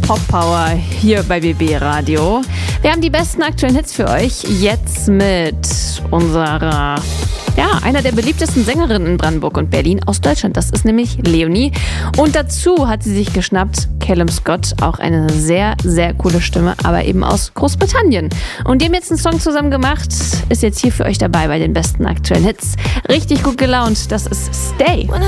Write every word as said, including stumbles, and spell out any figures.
Pop Power hier bei B B Radio. Wir haben die besten aktuellen Hits für euch. Jetzt mit unserer, ja, einer der beliebtesten Sängerinnen in Brandenburg und Berlin aus Deutschland. Das ist nämlich Leonie. Und dazu hat sie sich geschnappt Callum Scott, auch eine sehr, sehr coole Stimme, aber eben aus Großbritannien. Und die haben jetzt einen Song zusammen gemacht, ist jetzt hier für euch dabei bei den besten aktuellen Hits. Richtig gut gelaunt, das ist Stay.